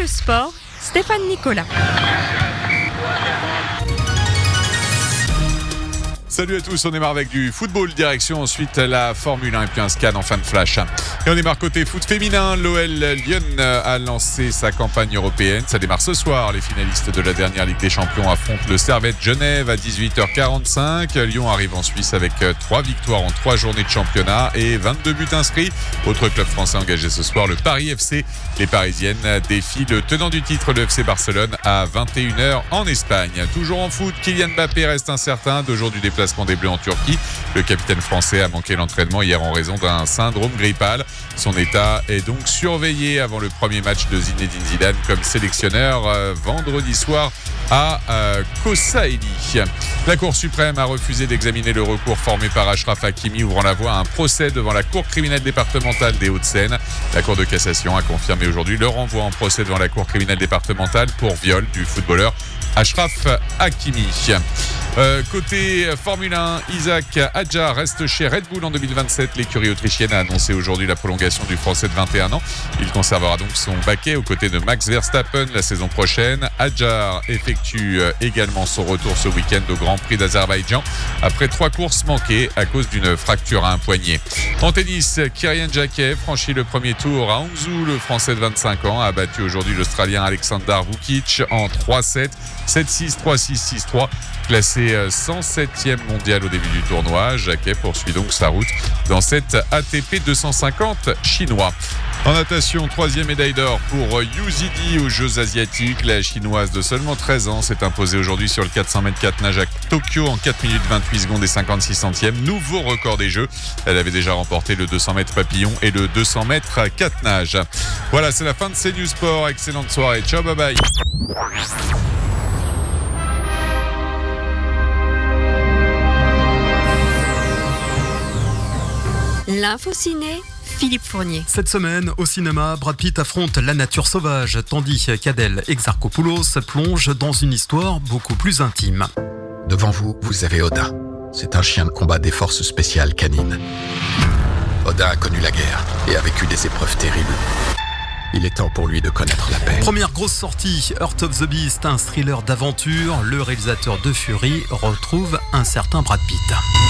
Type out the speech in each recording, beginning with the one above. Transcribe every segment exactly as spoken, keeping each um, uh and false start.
le sport, Stéphane Nicolas. Salut à tous, on démarre avec du football, direction ensuite la Formule un et puis un scan en fin de flash. Et on démarre côté foot féminin, l'O L Lyon a lancé sa campagne européenne. Ça démarre ce soir, les finalistes de la dernière Ligue des Champions affrontent le Servette Genève à dix-huit heures quarante-cinq. Lyon arrive en Suisse avec trois victoires en trois journées de championnat et vingt-deux buts inscrits. Autre club français engagé ce soir, le Paris F C. Les Parisiennes défient le tenant du titre, le F C Barcelone, à vingt et une heures en Espagne. Toujours en foot, Kylian Mbappé reste incertain deux jours du déplacement des Bleus en Turquie. Le capitaine français a manqué l'entraînement hier en raison d'un syndrome grippal. Son état est donc surveillé avant le premier match de Zinedine Zidane comme sélectionneur euh, vendredi soir à euh, Kosaeli. La Cour suprême a refusé d'examiner le recours formé par Achraf Hakimi ouvrant la voie à un procès devant la Cour criminelle départementale des Hauts-de-Seine. La Cour de cassation a confirmé aujourd'hui le renvoi en procès devant la Cour criminelle départementale pour viol du footballeur Achraf Hakimi. Euh, côté Formule un, Isaac Hadjar reste chez Red Bull en deux mille vingt-sept. L'écurie autrichienne a annoncé aujourd'hui la prolongation du Français de vingt et un ans. Il conservera donc son baquet aux côtés de Max Verstappen la saison prochaine. Hadjar effectue également son retour ce week-end au Grand Prix d'Azerbaïdjan après trois courses manquées à cause d'une fracture à un poignet. En tennis, Kirian Jacquet franchit le premier tour à Hangzhou. Le Français de vingt-cinq ans a battu aujourd'hui l'Australien Alexander Vukic en trois sept, sept six, trois six, six trois. Classé cent septième mondial au début du tournoi, Jacquet poursuit donc sa route dans cette A T P deux cent cinquante chinois. En natation, troisième médaille d'or pour Yu Zidi aux Jeux Asiatiques. La chinoise de seulement treize ans s'est imposée aujourd'hui sur le quatre cents mètres quatre nage à Tokyo en quatre minutes vingt-huit secondes et cinquante-six centièmes. Nouveau record des Jeux. Elle avait déjà remporté le deux cents mètres papillon et le deux cents mètres quatre nage. Voilà, c'est la fin de ces News Sport. Excellente soirée. Ciao, bye bye. L'info ciné, Philippe Fournier. Cette semaine, au cinéma, Brad Pitt affronte la nature sauvage, tandis qu'Adèle Exarchopoulos plonge dans une histoire beaucoup plus intime. Devant vous, vous avez Odin. C'est un chien de combat des forces spéciales canines. Odin a connu la guerre et a vécu des épreuves terribles. Il est temps pour lui de connaître la paix. Première grosse sortie, Heart of the Beast, un thriller d'aventure. Le réalisateur de Fury retrouve un certain Brad Pitt.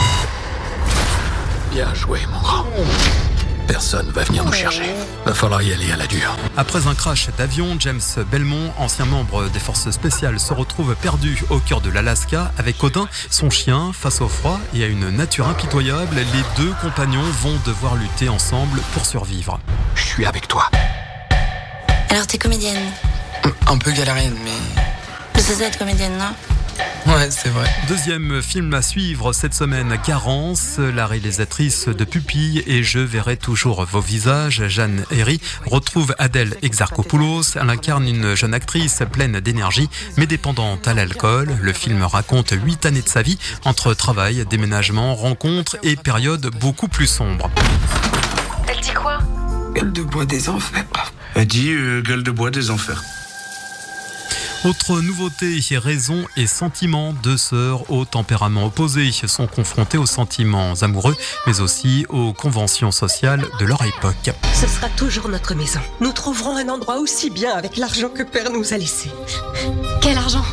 Bien joué, mon grand. Personne va venir nous chercher. Va falloir y aller à la dure. Après un crash d'avion, James Belmont, ancien membre des forces spéciales, se retrouve perdu au cœur de l'Alaska avec Odin, son chien, face au froid et à une nature impitoyable. Les deux compagnons vont devoir lutter ensemble pour survivre. Je suis avec toi. Alors t'es comédienne? Un peu galérienne, mais... C'est ça être comédienne, non? Ouais, c'est vrai. Deuxième film à suivre cette semaine, Garance, la réalisatrice de Pupille et Je verrai toujours vos visages, Jeanne Herry, retrouve Adèle Exarchopoulos. Elle incarne une jeune actrice pleine d'énergie mais dépendante à l'alcool. Le film raconte huit années de sa vie entre travail, déménagement, rencontres et périodes beaucoup plus sombres. Elle dit quoi? Gueule de bois des enfers. Elle dit euh, gueule de bois des enfers. Autre nouveauté, raison et sentiment, deux sœurs aux tempéraments opposés sont confrontées aux sentiments amoureux, mais aussi aux conventions sociales de leur époque. Ce sera toujours notre maison. Nous trouverons un endroit aussi bien avec l'argent que Père nous a laissé. Quel argent?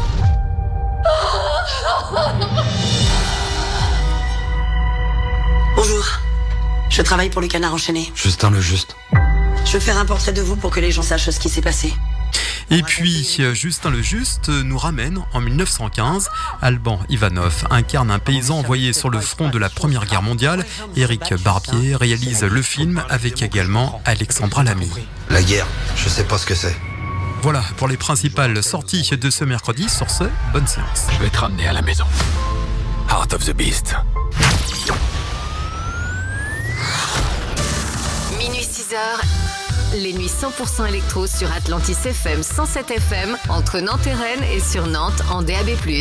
Bonjour, je travaille pour le Canard enchaîné. Justin le Juste. Je veux faire un portrait de vous pour que les gens sachent ce qui s'est passé. Et puis, Justin le Juste nous ramène en mille neuf cent quinze. Alban Ivanov incarne un paysan envoyé sur le front de la Première Guerre mondiale. Éric Barbier réalise le film avec également Alexandra Lamy. La guerre, je sais pas ce que c'est. Voilà pour les principales sorties de ce mercredi. Sur ce, bonne séance. Je vais te ramener à la maison. Heart of the Beast. Minuit six heures. Les nuits cent pour cent électro sur Atlantis F M cent sept F M entre Nantes et Rennes et sur Nantes en D A B plus.